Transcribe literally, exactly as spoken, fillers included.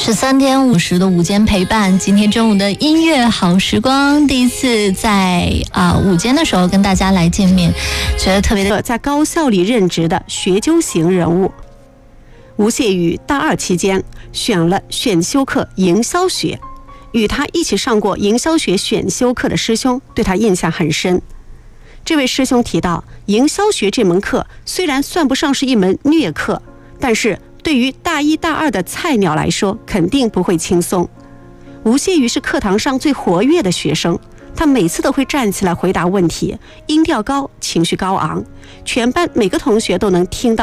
十三天五十的午间陪伴，今天中午的音乐好时光，第一次在啊、呃、午间的时候跟大家来见面，觉得特别的。 在高校里任职的学究型人物吴谢宇，大二期间选了选修课营销学，与他一起上过营销学选修课的师兄对他印象很深。这位师兄提到，营销学这门课虽然算不上是一门虐课，但是对于大一大二的菜鸟来说肯定不会轻松。吴谢宇是课堂上最活跃的学生，他每次都会站起来回答问题，音调高，情绪高昂，全班每个同学都能听到